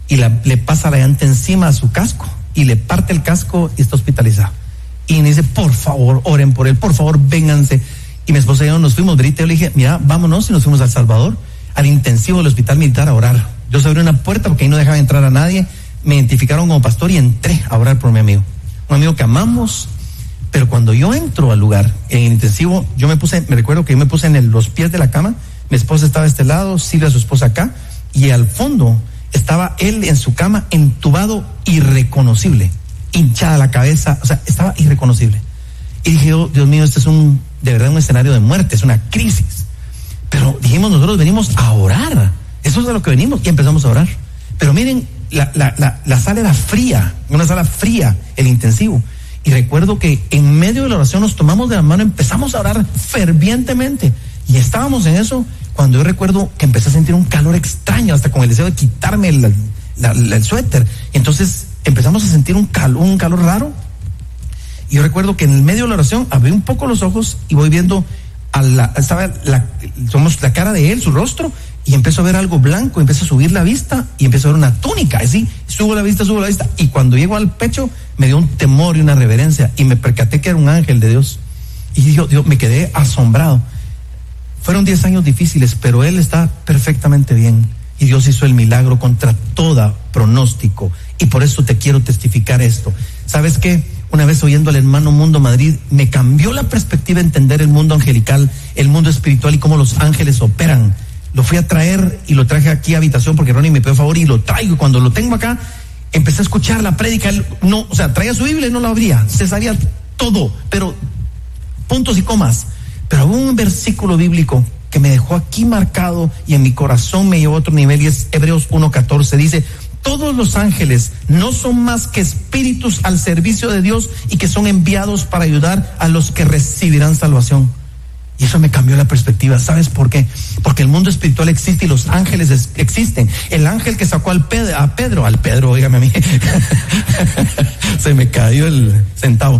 y le pasa la llanta encima a su casco y le parte el casco y está hospitalizado. Y me dice, por favor, oren por él, por favor, vénganse. Y mi esposa y yo nos fuimos, ¿verdad? Yo le dije, mira, vámonos, y nos fuimos a El Salvador, al intensivo del hospital militar a orar. Yo se abrí una puerta porque ahí no dejaba entrar a nadie, me identificaron como pastor y entré a orar por mi amigo. Un amigo que amamos, pero cuando yo entro al lugar, en el intensivo, me recuerdo que yo me puse en los pies de la cama, mi esposa estaba a este lado, Silvia, su esposa acá, y al fondo estaba él en su cama, entubado, irreconocible, hinchada la cabeza, o sea, estaba irreconocible. Y dije, oh, Dios mío, este es de verdad un escenario de muerte, es una crisis. Pero dijimos, nosotros venimos a orar, eso es de lo que venimos, y empezamos a orar. Pero miren, la sala era fría, una sala fría, el intensivo. Y recuerdo que en medio de la oración nos tomamos de la mano, empezamos a orar fervientemente. Y estábamos en eso cuando yo recuerdo que empecé a sentir un calor extraño, hasta con el deseo de quitarme el suéter. Y entonces empezamos a sentir un calor raro. Y yo recuerdo que en el medio de la oración abrí un poco los ojos y voy viendo somos la cara de él, su rostro, y empiezo a ver algo blanco, empiezo a subir la vista y empiezo a ver una túnica, así, subo la vista, y cuando llego al pecho me dio un temor y una reverencia, y me percaté que era un ángel de Dios, y yo me quedé asombrado. Fueron 10 años difíciles, pero él está perfectamente bien, y Dios hizo el milagro contra todo pronóstico, y por eso te quiero testificar esto. ¿Sabes qué? Una vez oyendo al hermano Mundo Madrid, me cambió la perspectiva de entender el mundo angelical, el mundo espiritual y cómo los ángeles operan. Lo fui a traer y lo traje aquí a habitación porque Ronnie me pidió favor y lo traigo. Cuando lo tengo acá, empecé a escuchar la prédica. Él traía su Biblia y no la abría, se sabía todo, pero puntos y comas. Pero hubo un versículo bíblico que me dejó aquí marcado y en mi corazón me llevó a otro nivel, y es Hebreos 1:14. Dice: todos los ángeles no son más que espíritus al servicio de Dios y que son enviados para ayudar a los que recibirán salvación. Y eso me cambió la perspectiva. ¿Sabes por qué? Porque el mundo espiritual existe y los ángeles existen. El ángel que sacó al Pedro, óigame a mí, se me cayó el centavo,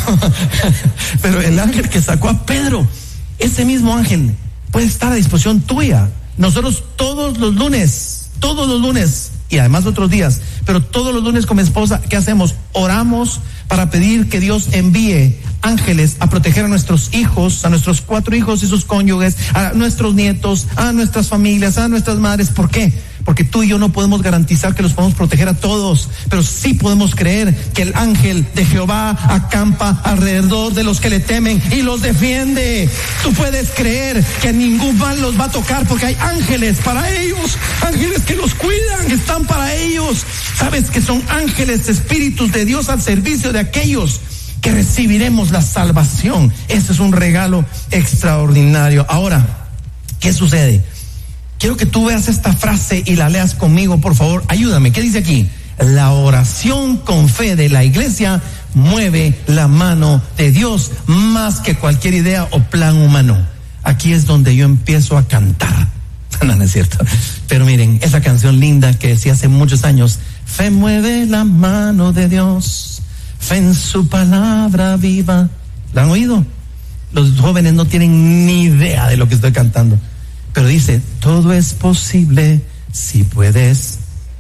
pero el ángel que sacó a Pedro, ese mismo ángel puede estar a disposición tuya. Nosotros todos los lunes, y además otros días, pero todos los lunes con mi esposa, ¿qué hacemos? Oramos para pedir que Dios envíe ángeles a proteger a nuestros hijos, a nuestros 4 hijos y sus cónyuges, a nuestros nietos, a nuestras familias, a nuestras madres. ¿Por qué? Porque tú y yo no podemos garantizar que los podemos proteger a todos, pero sí podemos creer que el ángel de Jehová acampa alrededor de los que le temen y los defiende. Tú puedes creer que ningún mal los va a tocar porque hay ángeles para ellos, ángeles que los cuidan, que están para ellos. Sabes que son ángeles, espíritus de Dios al servicio de aquellos que recibiremos la salvación. Ese es un regalo extraordinario. Ahora, ¿qué sucede? Quiero que tú veas esta frase y la leas conmigo, por favor. Ayúdame. ¿Qué dice aquí? La oración con fe de la iglesia mueve la mano de Dios más que cualquier idea o plan humano. Aquí es donde yo empiezo a cantar. No es cierto. Pero miren, esa canción linda que decía hace muchos años: fe mueve la mano de Dios, fe en su palabra viva. ¿La han oído? Los jóvenes no tienen ni idea de lo que estoy cantando. Pero dice: todo es posible si puedes.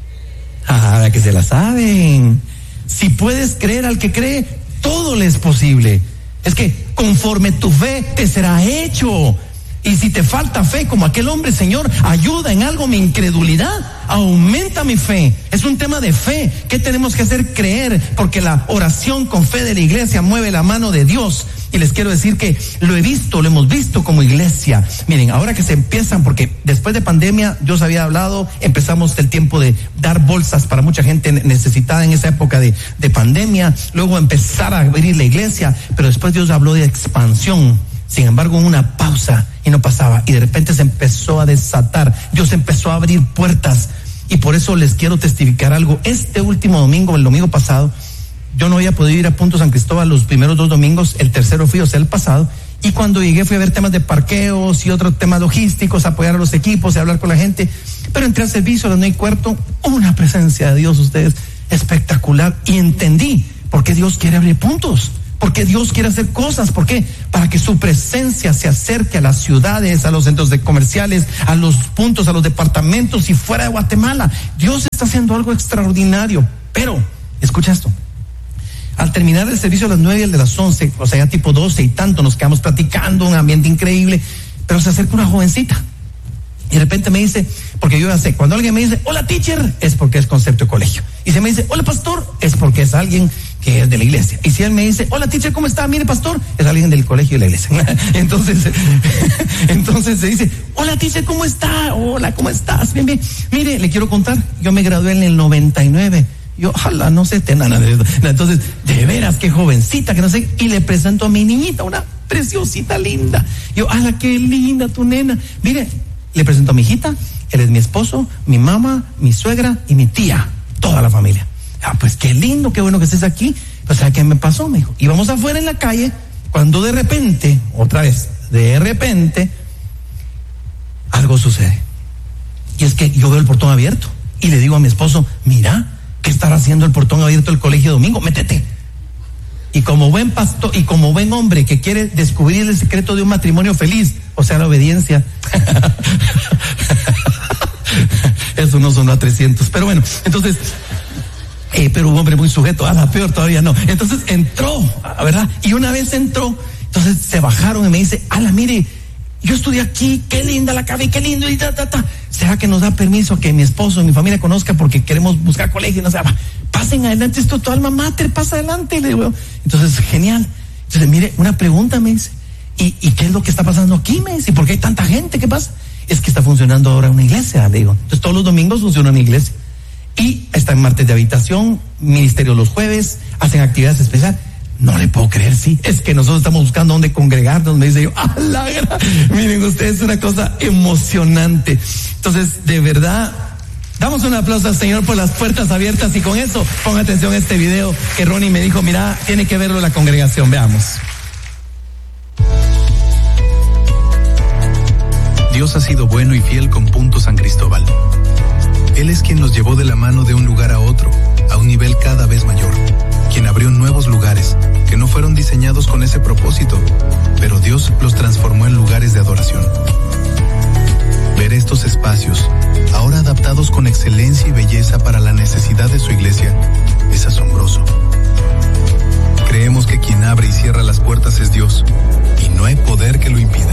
Que se la saben. Si puedes creer al que cree, todo le es posible. Es que conforme tu fe te será hecho. Y si te falta fe, como aquel hombre: Señor, ayuda en algo mi incredulidad, aumenta mi fe. Es un tema de fe. ¿Qué tenemos que hacer? Creer, porque la oración con fe de la iglesia mueve la mano de Dios. Y les quiero decir que lo hemos visto como iglesia. Miren, ahora que se empiezan, porque después de pandemia, Dios había hablado, empezamos el tiempo de dar bolsas para mucha gente necesitada en esa época de pandemia, luego empezar a abrir la iglesia, pero después Dios habló de expansión. Sin embargo, una pausa y no pasaba, y de repente se empezó a desatar. Dios empezó a abrir puertas, y por eso les quiero testificar algo. Este último domingo, el domingo pasado, yo no había podido ir a Punto San Cristóbal los primeros 2 domingos, el tercero fui, el pasado, y cuando llegué fui a ver temas de parqueos y otros temas logísticos, apoyar a los equipos y hablar con la gente, pero entré al servicio a las 9:15, una presencia de Dios, ustedes, espectacular, y entendí por qué Dios quiere abrir puntos, Porque Dios quiere hacer cosas. ¿Por qué? Para que su presencia se acerque a las ciudades, a los centros comerciales, a los puntos, a los departamentos y fuera de Guatemala. Dios está haciendo algo extraordinario. Pero, escucha esto. Al terminar el servicio a las 9 y el de las 11, o sea, ya tipo 12 y tanto, nos quedamos platicando, un ambiente increíble, pero se acerca una jovencita. Y de repente me dice, porque yo ya sé, cuando alguien me dice, hola teacher, es porque es concepto de colegio. Y si me dice, hola pastor, es porque es alguien que es de la iglesia. Y si él me dice, hola teacher, ¿cómo está? Mire pastor, es alguien del colegio y de la iglesia. Entonces se dice, hola teacher, ¿cómo está? Hola, ¿cómo estás? Bien, bien. Mire, le quiero contar, yo me gradué en el 99. Yo, ojalá, no sé, nada de eso. Entonces, de veras, qué jovencita, que no sé. Y le presento a mi niñita, una preciosita linda. Yo, ala, qué linda tu nena. Mire, le presento a mi hijita, él es mi esposo, mi mamá, mi suegra y mi tía, toda la familia. Ah, pues qué lindo, qué bueno que estés aquí. O sea, ¿qué me pasó? Me dijo. Íbamos afuera en la calle, cuando de repente, otra vez, de repente, algo sucede. Y es que yo veo el portón abierto y le digo a mi esposo, mira, ¿qué estará haciendo el portón abierto del colegio domingo? Métete. Y como buen pastor y como buen hombre que quiere descubrir el secreto de un matrimonio feliz, o sea, la obediencia. Eso no sonó a 300, pero bueno, entonces, pero un hombre muy sujeto, a la peor todavía no. Entonces entró, ¿verdad? Y una vez entró, entonces se bajaron y me dice, ala, mire, yo estudié aquí, qué linda la cabeza, qué lindo, y ¿será que nos da permiso que mi esposo y mi familia conozcan porque queremos buscar colegio? No sé, pasen adelante, esto tu alma mater, pasa adelante, le digo. Entonces, genial. Entonces, mire, una pregunta me dice, ¿y qué es lo que está pasando aquí? Me dice, ¿por qué hay tanta gente? ¿Qué pasa? Es que está funcionando ahora una iglesia, le digo. Entonces, todos los domingos funciona una iglesia. Y está en martes de habitación, ministerio los jueves, hacen actividades especiales. No le puedo creer, sí. Es que nosotros estamos buscando dónde congregarnos. Me dice yo, miren ustedes, es una cosa emocionante. Entonces, de verdad, damos un aplauso al Señor por las puertas abiertas. Y con eso, ponga atención a este video que Ronnie me dijo, mira, tiene que verlo la congregación. Veamos. Dios ha sido bueno y fiel con Punto San Cristóbal. Él es quien nos llevó de la mano de un lugar a otro, a un nivel cada vez mayor. Quien abrió nuevos lugares que no fueron diseñados con ese propósito, pero Dios los transformó en lugares de adoración. Ver estos espacios, ahora adaptados con excelencia y belleza para la necesidad de su iglesia, es asombroso. Creemos que quien abre y cierra las puertas es Dios, y no hay poder que lo impida.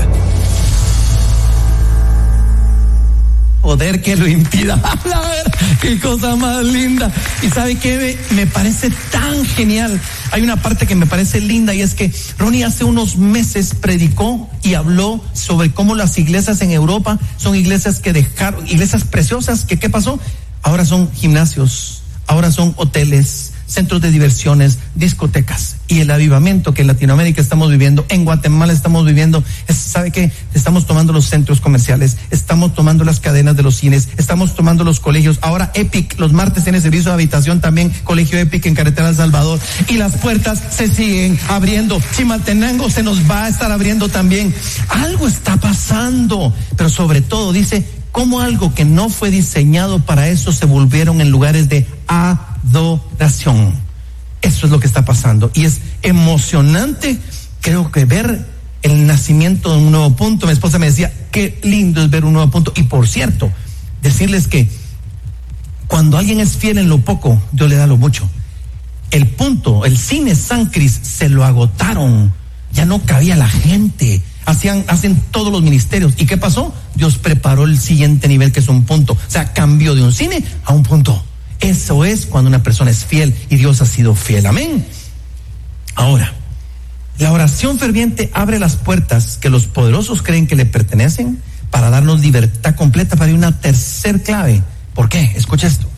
Poder que lo impida. A ver, qué cosa más linda. Y sabe qué me parece tan genial. Hay una parte que me parece linda y es que Ronnie hace unos meses predicó y habló sobre cómo las iglesias en Europa son iglesias que dejaron, iglesias preciosas que ¿qué pasó? Ahora son gimnasios, ahora son hoteles, centros de diversiones, discotecas. Y el avivamiento que en Latinoamérica estamos viviendo, en Guatemala estamos viviendo, ¿sabe qué? Estamos tomando los centros comerciales, estamos tomando las cadenas de los cines, estamos tomando los colegios. Ahora Epic, los martes tiene servicio de habitación también, Colegio Epic en Carretera El Salvador. Y las puertas se siguen abriendo. Chimaltenango se nos va a estar abriendo también. Algo está pasando, pero sobre todo dice, como algo que no fue diseñado para eso se volvieron en lugares de adoración. Eso es lo que está pasando y es emocionante, creo que ver el nacimiento de un nuevo punto. Mi esposa me decía, qué lindo es ver un nuevo punto. Y por cierto, decirles que cuando alguien es fiel en lo poco, Dios le da lo mucho. El punto, el cine San Cris se lo agotaron, ya no cabía la gente. Hacen todos los ministerios. ¿Y qué pasó? Dios preparó el siguiente nivel, que es un punto. O sea, cambió de un cine a un punto. Eso es cuando una persona es fiel y Dios ha sido fiel. Amén. Ahora, la oración ferviente abre las puertas que los poderosos creen que le pertenecen para darnos libertad completa. Para una tercer clave. ¿Por qué? Escucha esto.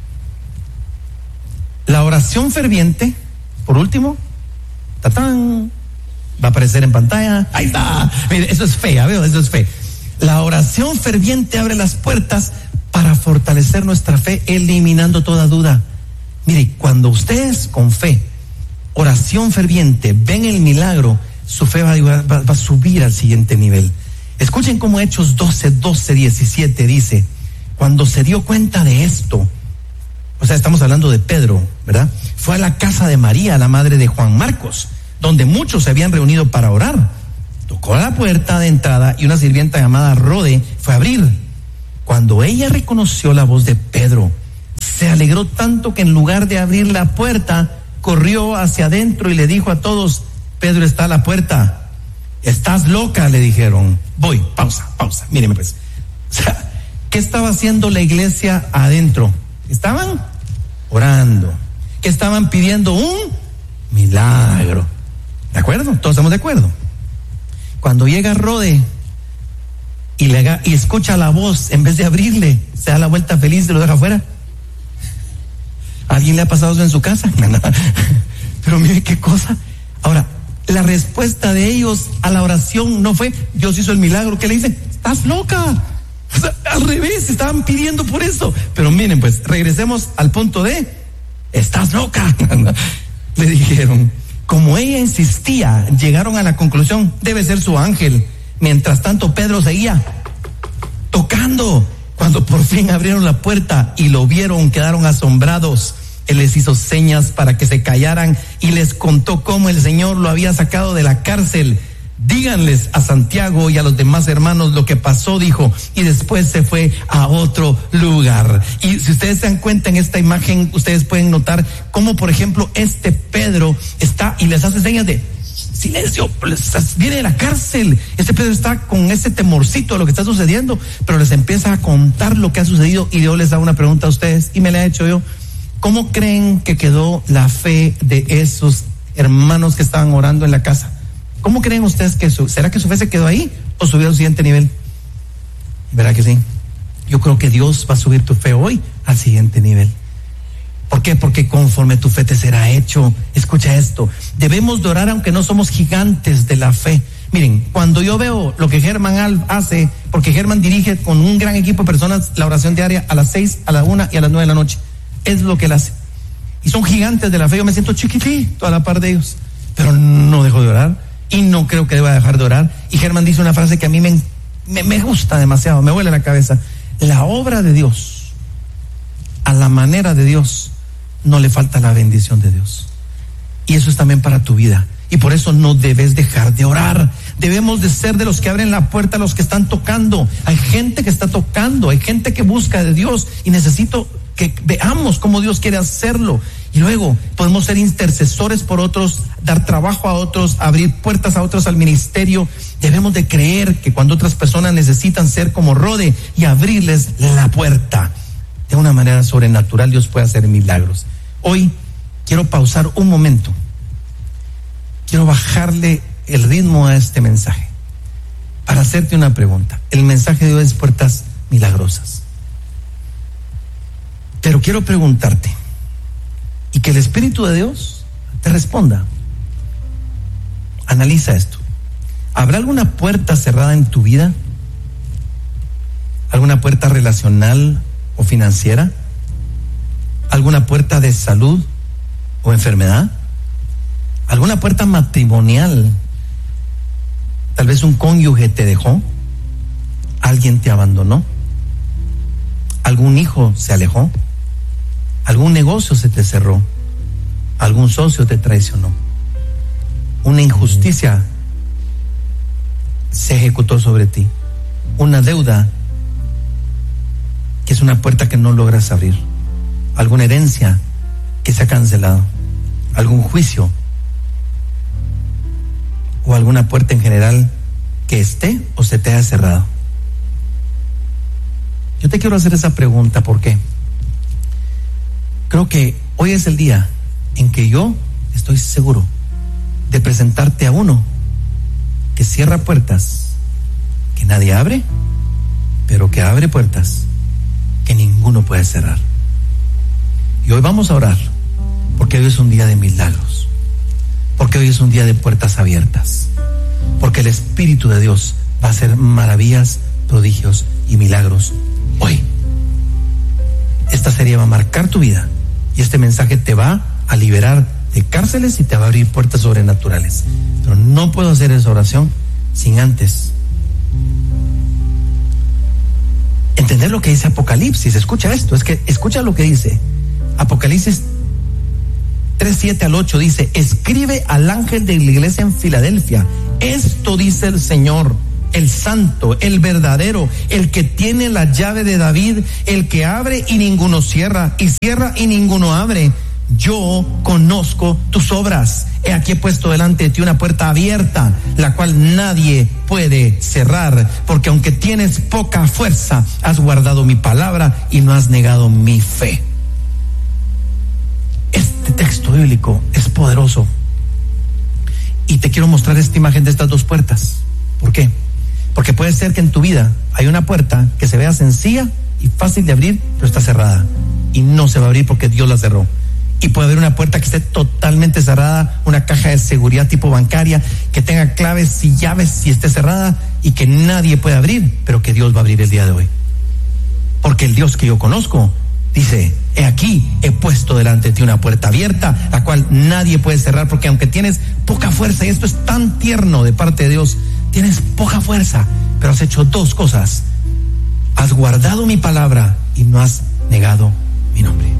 La oración ferviente, por último, ¡tatán!, va a aparecer en pantalla. Ahí está. Mire, eso es fe, ya veo, eso es fe. La oración ferviente abre las puertas para fortalecer nuestra fe, eliminando toda duda. Mire, cuando ustedes con fe, oración ferviente, ven el milagro, su fe va a subir al siguiente nivel. Escuchen cómo Hechos 12:17 dice, cuando se dio cuenta de esto, o sea, estamos hablando de Pedro, ¿verdad? Fue a la casa de María, la madre de Juan Marcos, donde muchos se habían reunido para orar. Tocó a la puerta de entrada y una sirvienta llamada Rode fue a abrir. Cuando ella reconoció la voz de Pedro, se alegró tanto que en lugar de abrir la puerta, corrió hacia adentro y le dijo a todos: Pedro está a la puerta. ¿Estás loca?, le dijeron. Voy, pausa. Míreme pues. O sea, ¿qué estaba haciendo la iglesia adentro? Estaban orando. ¿Qué estaban pidiendo? Un milagro. ¿De acuerdo? ¿Todos estamos de acuerdo? Cuando llega Rode y escucha la voz, en vez de abrirle, se da la vuelta feliz y lo deja afuera. ¿A alguien le ha pasado eso en su casa? Pero mire qué cosa. Ahora, la respuesta de ellos a la oración no fue: Dios hizo el milagro. ¿Qué le dicen? Estás loca. O sea, al revés, estaban pidiendo por eso. Pero miren, pues, regresemos al punto de: estás loca. Le dijeron. Como ella insistía, llegaron a la conclusión: debe ser su ángel. Mientras tanto, Pedro seguía tocando. Cuando por fin abrieron la puerta y lo vieron, quedaron asombrados. Él les hizo señas para que se callaran y les contó cómo el Señor lo había sacado de la cárcel. Díganles a Santiago y a los demás hermanos lo que pasó, dijo, y después se fue a otro lugar. Y si ustedes se dan cuenta en esta imagen, ustedes pueden notar cómo, por ejemplo, este Pedro está y les hace señas de silencio, viene de la cárcel. Este Pedro está con ese temorcito de lo que está sucediendo, pero les empieza a contar lo que ha sucedido y Dios les da una pregunta a ustedes y me la he hecho yo. ¿Cómo creen que quedó la fe de esos hermanos que estaban orando en la casa? ¿Cómo creen ustedes que será que su fe se quedó ahí o subió al siguiente nivel? ¿Verdad que sí? Yo creo que Dios va a subir tu fe hoy al siguiente nivel. ¿Por qué? Porque conforme tu fe te será hecho. Escucha esto: debemos de orar aunque no somos gigantes de la fe. Miren, cuando yo veo lo que Germán hace, porque Germán dirige con un gran equipo de personas la oración diaria a las 6, a las 1 y a las 9 de la noche. Es lo que él hace. Y son gigantes de la fe. Yo me siento chiquitito a la par de ellos, pero no dejo de orar. Y no creo que deba dejar de orar. Y Germán dice una frase que a mí me gusta demasiado, me huele la cabeza: la obra de Dios, a la manera de Dios, no le falta la bendición de Dios. Y eso es también para tu vida. Y por eso no debes dejar de orar. Debemos de ser de los que abren la puerta a los que están tocando. Hay gente que está tocando, hay gente que busca de Dios y necesito que veamos cómo Dios quiere hacerlo. Y luego podemos ser intercesores por otros, dar trabajo a otros, abrir puertas a otros al ministerio. Debemos de creer que cuando otras personas necesitan ser como Rode y abrirles la puerta, de una manera sobrenatural Dios puede hacer milagros. Hoy quiero pausar un momento. Quiero bajarle el ritmo a este mensaje para hacerte una pregunta. El mensaje de hoy es puertas milagrosas. Pero quiero preguntarte y que el Espíritu de Dios te responda. Analiza esto. ¿Habrá alguna puerta cerrada en tu vida? ¿Alguna puerta relacional o financiera? ¿Alguna puerta de salud o enfermedad? ¿Alguna puerta matrimonial? Tal vez un cónyuge te dejó, alguien te abandonó, algún hijo se alejó, algún negocio se te cerró, algún socio te traicionó, una injusticia se ejecutó sobre ti, una deuda que es una puerta que no logras abrir, alguna herencia que se ha cancelado, algún juicio o alguna puerta en general que esté o se te haya cerrado. Yo te quiero hacer esa pregunta porque creo que hoy es el día en que yo estoy seguro de presentarte a uno que cierra puertas que nadie abre, pero que abre puertas que ninguno puede cerrar. Y hoy vamos a orar porque hoy es un día de milagros, porque hoy es un día de puertas abiertas, porque el Espíritu de Dios va a hacer maravillas, prodigios y milagros hoy. Esta serie va a marcar tu vida y este mensaje te va a liberar de cárceles y te va a abrir puertas sobrenaturales. Pero no puedo hacer esa oración sin antes entender lo que dice Apocalipsis. Escucha esto, es que escucha lo que dice Apocalipsis 3:7 al 8 dice: escribe al ángel de la iglesia en Filadelfia, esto dice el Señor, el santo, el verdadero, el que tiene la llave de David, el que abre y ninguno cierra, y cierra y ninguno abre. Yo conozco tus obras. He aquí he puesto delante de ti una puerta abierta, la cual nadie puede cerrar, porque aunque tienes poca fuerza, has guardado mi palabra y no has negado mi fe. Este texto bíblico es poderoso. Y te quiero mostrar esta imagen de estas dos puertas. ¿Por qué? Porque puede ser que en tu vida hay una puerta que se vea sencilla y fácil de abrir, pero está cerrada y no se va a abrir porque Dios la cerró. Y puede haber una puerta que esté totalmente cerrada, una caja de seguridad tipo bancaria, que tenga claves y llaves y esté cerrada y que nadie puede abrir, pero que Dios va a abrir el día de hoy. Porque el Dios que yo conozco dice: he aquí, he puesto delante de ti una puerta abierta, la cual nadie puede cerrar, porque aunque tienes poca fuerza, y esto es tan tierno de parte de Dios, tienes poca fuerza, pero has hecho dos cosas: has guardado mi palabra y no has negado mi nombre.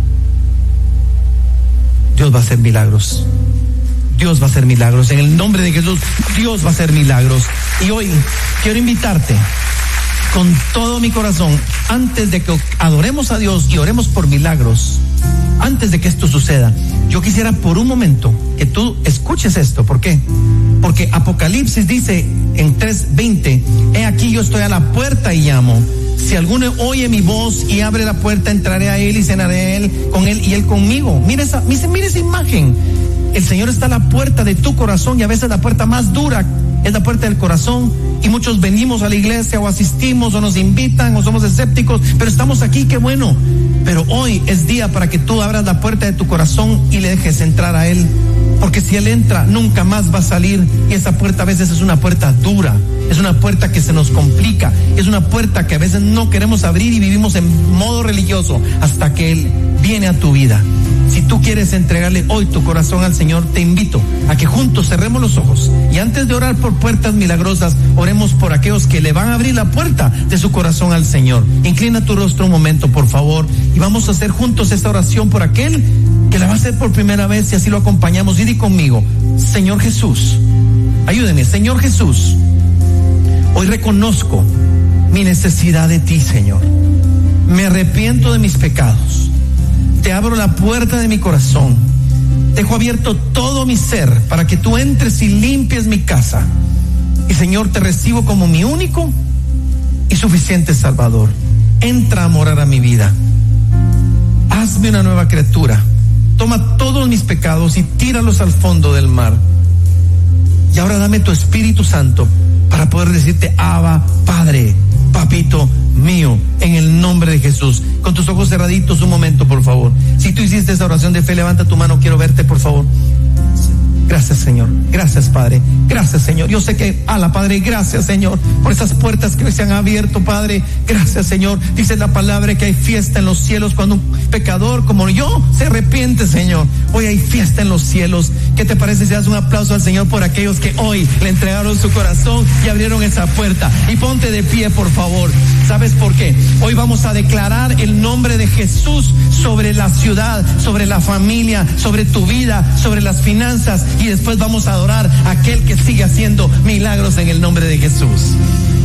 Dios va a hacer milagros. Dios va a hacer milagros. En el nombre de Jesús, Dios va a hacer milagros. Y hoy quiero invitarte con todo mi corazón, antes de que adoremos a Dios y oremos por milagros, antes de que esto suceda, yo quisiera por un momento que tú escuches esto. ¿Por qué? Porque Apocalipsis dice en 3:20: he aquí yo estoy a la puerta y llamo. Si alguno oye mi voz y abre la puerta, entraré a él y cenaré él con él y él conmigo. Mira esa imagen. El Señor está a la puerta de tu corazón, y a veces la puerta más dura es la puerta del corazón, y muchos venimos a la iglesia o asistimos o nos invitan o somos escépticos, pero estamos aquí, qué bueno. Pero hoy es día para que tú abras la puerta de tu corazón y le dejes entrar a Él, porque si Él entra nunca más va a salir. Y esa puerta a veces es una puerta dura, es una puerta que se nos complica, es una puerta que a veces no queremos abrir y vivimos en modo religioso hasta que Él viene a tu vida. Si tú quieres entregarle hoy tu corazón al Señor, te invito a que juntos cerremos los ojos, y antes de orar por puertas milagrosas, oremos por aquellos que le van a abrir la puerta de su corazón al Señor. Inclina tu rostro un momento, por favor, y vamos a hacer juntos esta oración por aquel que la va a hacer por primera vez, y así lo acompañamos. Y di conmigo: Señor Jesús, ayúdeme. Señor Jesús, hoy reconozco mi necesidad de ti, Señor. Me arrepiento de mis pecados. Te abro la puerta de mi corazón. Dejo abierto todo mi ser para que tú entres y limpies mi casa. Y Señor, te recibo como mi único y suficiente Salvador. Entra a morar a mi vida. Hazme una nueva criatura. Toma todos mis pecados y tíralos al fondo del mar. Y ahora dame tu Espíritu Santo para poder decirte: Abba, Padre, Papito mío, en el nombre de Jesús. Con tus ojos cerraditos un momento, por favor. Si tú hiciste esa oración de fe, levanta tu mano, quiero verte, por favor. Gracias, Señor. Gracias, Padre. Gracias, Señor. Yo sé que, Padre, gracias, Señor, por esas puertas que hoy se han abierto, Padre. Gracias, Señor. Dice la palabra que hay fiesta en los cielos cuando un pecador como yo se arrepiente, Señor. Hoy hay fiesta en los cielos. ¿Qué te parece si das un aplauso al Señor por aquellos que hoy le entregaron su corazón y abrieron esa puerta? Y ponte de pie, por favor. ¿Sabes por qué? Hoy vamos a declarar el nombre de Jesús sobre la ciudad, sobre la familia, sobre tu vida, sobre las finanzas, y después vamos a adorar a aquel que sigue haciendo milagros en el nombre de Jesús.